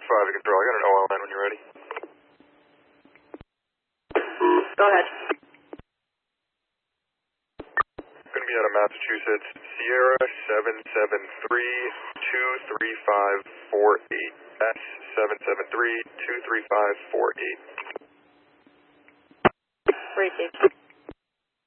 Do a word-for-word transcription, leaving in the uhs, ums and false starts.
five to control. I got an O L N when you're ready. Go ahead. Going to be out of Massachusetts. Sierra seven seven three two three five four eight. S seven seven three two three five four eight. Received.